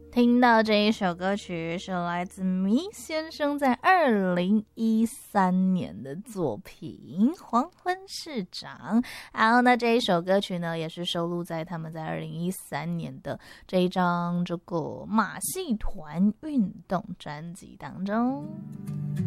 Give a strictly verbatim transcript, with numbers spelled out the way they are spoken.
听到这一首歌曲是来自迷先生在二零一三年的作品《黄昏市长》。好，那这一首歌曲呢，也是收录在他们在二零一三年的这一张这个马戏团运动专辑当中。